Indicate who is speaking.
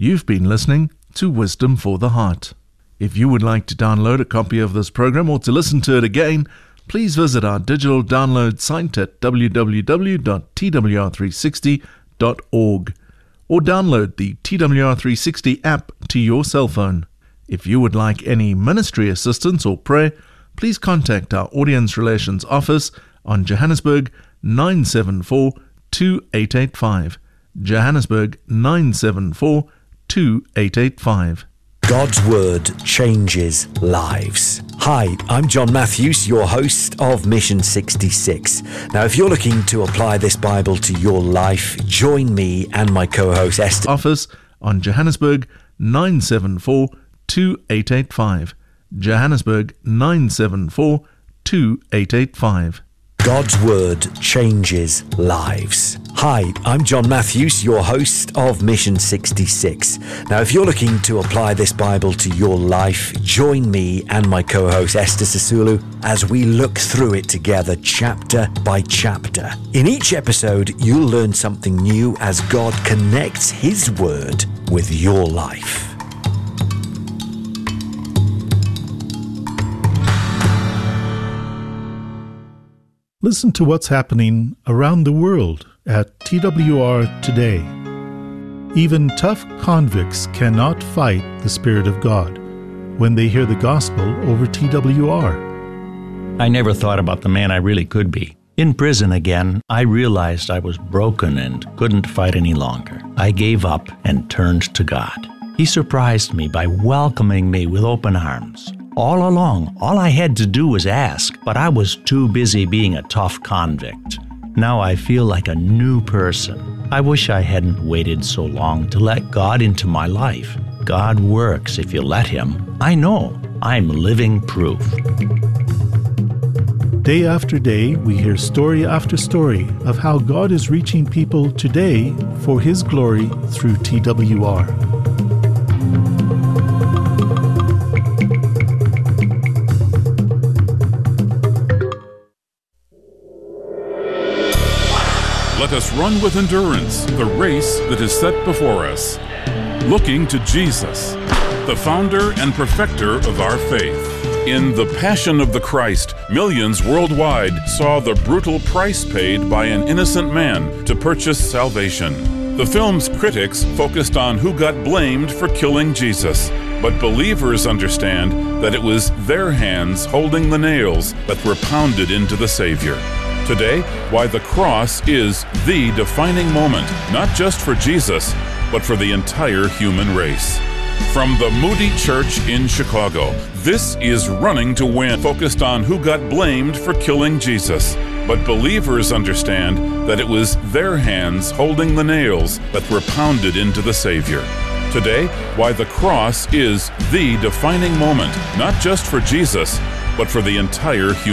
Speaker 1: You've been listening to Wisdom for the Heart. If you would like to download a copy of this program or to listen to it again, please visit our digital download site at www.twr360.org or download the TWR360 app to your cell phone. If you would like any ministry assistance or prayer, please contact our Audience Relations Office on Johannesburg 974 2885. Johannesburg 974 2885.
Speaker 2: God's Word changes lives. Hi, I'm John Matthews, your host of Mission 66. Now, if you're looking to apply this Bible to your life, join me and my co-host Esther.
Speaker 1: Office on Johannesburg 974 2885. Johannesburg 974 2885.
Speaker 2: God's Word changes lives. Hi, I'm John Matthews, your host of Mission 66. Now, if you're looking to apply this Bible to your life, join me and my co-host Esther Sisulu as we look through it together chapter by chapter. In each episode, you'll learn something new as God connects His Word with your life.
Speaker 3: Listen to what's happening around the world at TWR today. Even tough convicts cannot fight the Spirit of God when they hear the gospel over TWR.
Speaker 4: I never thought about the man I really could be. In prison again, I realized I was broken and couldn't fight any longer. I gave up and turned to God. He surprised me by welcoming me with open arms. All along, all I had to do was ask, but I was too busy being a tough convict. Now I feel like a new person. I wish I hadn't waited so long to let God into my life. God works if you let Him. I know. I'm living proof.
Speaker 3: Day after day, we hear story after story of how God is reaching people today for His glory through TWR.
Speaker 5: Let us run with endurance the race that is set before us, looking to Jesus, the founder and perfecter of our faith. In The Passion of the Christ, millions worldwide saw the brutal price paid by an innocent man to purchase salvation. The film's critics focused on who got blamed for killing Jesus, but believers understand that it was their hands holding the nails that were pounded into the Savior. Today, why the cross is the defining moment, not just for Jesus, but for the entire human race. From the Moody Church in Chicago, this is Running to Win, focused on who got blamed for killing Jesus. But believers understand that it was their hands holding the nails that were pounded into the Savior. Today, why the cross is the defining moment, not just for Jesus, but for the entire human race.